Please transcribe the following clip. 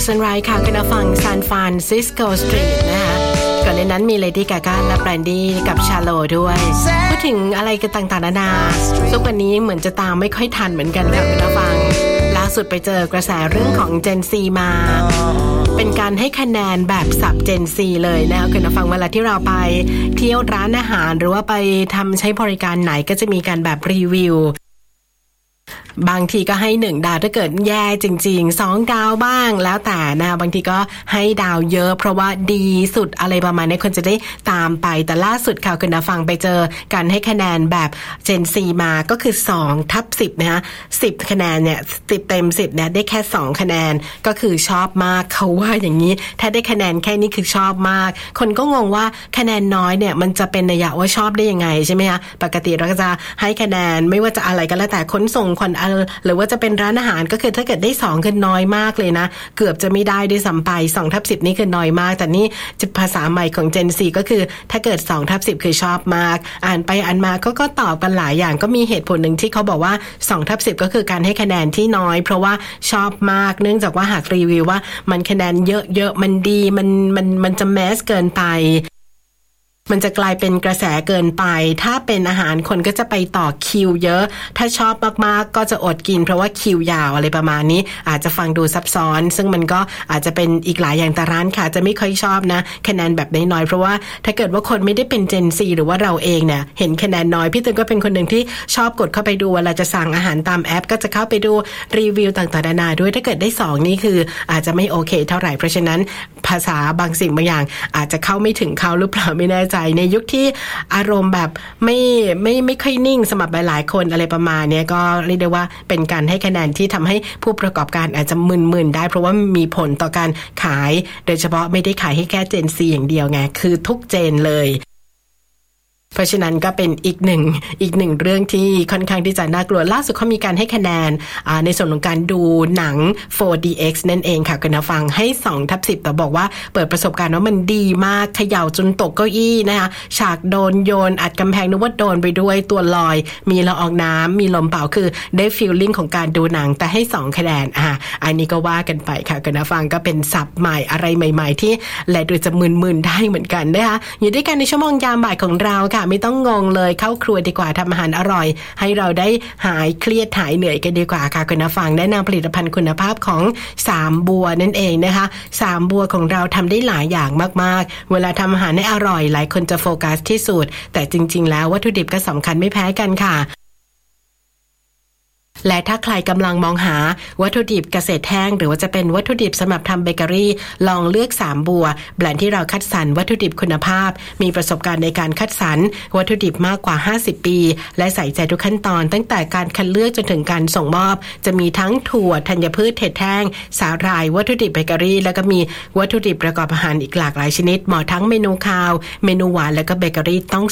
Sunrise ค่ะคุณฟัง San Francisco Street นะคะก่อนในนั้นมี Lady Gaga และ Brandy กับ Chalo ด้วยพูดถึงอะไรกันต่างๆนานาซุปวันนี้เหมือนจะตามไม่ค่อยทันเหมือนกันค่ะคุณฟังล่าสุดไปเจอกระแสเรื่องของ Gen Z มาเป็นการให้คะแนนแบบสับ Gen Z เลยนะคุณฟังเวลาที่เราไปเที่ยวร้านอาหารหรือว่าไปทำใช้บริการไหนก็จะมีการแบบรีวิวบางทีก็ให้1ดาวถ้าเกิดแย่จริงๆ2ดาวบ้างแล้วแต่นะบางทีก็ให้ดาวเยอะเพราะว่าดีสุดอะไรประมาณนี้คนจะได้ตามไปแต่ล่าสุดค่ะคุณฟังไปเจอการให้คะแนนแบบ Gen Z มาก็คือ2/10นะคะ10คะแนนเนี่ย10เต็ม10เนี่ยได้แค่2คะแนนก็คือชอบมากเขาว่าอย่างนี้ถ้าได้คะแนนแค่นี้คือชอบมากคนก็งงว่าคะแนนน้อยเนี่ยมันจะเป็นนัยยะว่าชอบได้ยังไงใช่ไหมคะปกติเราก็จะให้คะแนนไม่ว่าจะอะไรก็แล้วแต่ขนส่งหรือว่าจะเป็นร้านอาหารก็คือถ้าเกิดได้2คือน้อยมากเลยนะเกือบจะไม่ได้ด้วยซ้ำไป2/10นี่คือน้อยมากแต่นี่ภาษาใหม่ของ Gen Z ก็คือถ้าเกิด2/10คือชอบมากอ่านไปอ่านมาก็ตอบกันหลายอย่างก็มีเหตุผลหนึ่งที่เขาบอกว่า2/10ก็คือการให้คะแนนที่น้อยเพราะว่าชอบมากเนื่องจากว่าหากรีวิวว่ามันคะแนนเยอะๆมันดีมันจะแมสเกินไปมันจะกลายเป็นกระแสเกินไปถ้าเป็นอาหารคนก็จะไปต่อคิวเยอะถ้าชอบมากๆก็จะอดกินเพราะว่าคิวยาวอะไรประมาณนี้อาจจะฟังดูซับซ้อนซึ่งมันก็อาจจะเป็นอีกหลายอย่างแต่ร้านค่ะจะไม่ค่อยชอบนะคะแนนแบบน้อยๆเพราะว่าถ้าเกิดว่าคนไม่ได้เป็น Gen Z หรือว่าเราเองเนี่ยเห็นคะแนนน้อยพี่ตึงก็เป็นคนหนึ่งที่ชอบกดเข้าไปดูเวลาจะสั่งอาหารตามแอปก็จะเข้าไปดูรีวิวต่างๆนานาด้วยถ้าเกิดได้2นี่คืออาจจะไม่โอเคเท่าไหร่เพราะฉะนั้นภาษาบางสิ่งบางอย่างอาจจะเข้าไม่ถึงเขาหรือเปล่าไม่แน่ใจในยุคที่อารมณ์แบบไม่ค่อยนิ่งสำหรับหลายๆคนอะไรประมาณนี้ก็เรียกได้ว่าเป็นการให้คะแนนที่ทำให้ผู้ประกอบการอาจจะมึนๆได้เพราะว่ามีผลต่อการขายโดยเฉพาะไม่ได้ขายให้แค่ Gen Z อย่างเดียวไงคือทุกเจนเลยเพราะฉะนั้นก็เป็นอีกหนึ่งเรื่องที่ค่อนข้างที่จะน่ากลัวล่าสุดเขามีการให้คะแนนในส่วนของการดูหนัง 4DX นั่นเองค่ะคุณผู้ฟังให้2/10แต่บอกว่าเปิดประสบการณ์ว่ามันดีมากเขย่าจนตกเก้าอี้นะคะฉากโดนโยนอัดกำแพงนึกว่าโดนไปด้วยตัวลอยมีละอองน้ำมีลมเป่าคือได้ฟีลลิ่งของการดูหนังแต่ให้2คะแนนอันนี้ก็ว่ากันไปค่ะคุณผู้ฟังก็เป็นศัพท์ใหม่อะไรใหม่ๆที่และดูจะมึนๆได้เหมือนกันนะคะอยู่ด้วยกันในชั่วโมงยามบ่ายของเราค่ะไม่ต้องงงเลยเข้าครัวดีกว่าทำอาหารอร่อยให้เราได้หายเครียดหายเหนื่อยกันดีกว่าค่ะคุณผู้ฟังแนะนำผลิตภัณฑ์คุณภาพของ3บัวนั่นเองนะคะ3บัวของเราทำได้หลายอย่างมากๆเวลาทำอาหารให้อร่อยหลายคนจะโฟกัสที่สูตรแต่จริงๆแล้ววัตถุดิบก็สำคัญไม่แพ้กันค่ะและถ้าใครกำลังมองหาวัตถุดิบเกษตรแห้งหรือว่าจะเป็นวัตถุดิบสำหรับทำเบเกอรี่ลองเลือก3บัวแบรนด์ที่เราคัดสรรวัตถุดิบคุณภาพมีประสบการณ์ในการคัดสรรวัตถุดิบมากกว่า50ปีและใส่ใจทุกขั้นตอนตั้งแต่การคัดเลือกจนถึงการส่งมอบจะมีทั้งถั่วธัญพืชเห็ดแห้งสาหร่ายวัตถุดิบเบเกอรี่แล้วก็มีวัตถุดิบประกอบอาหารอีกหลากหลายชนิดเหมาะทั้งเมนูคาวเมนูหวานแล้วก็เบเกอรี่ต้อง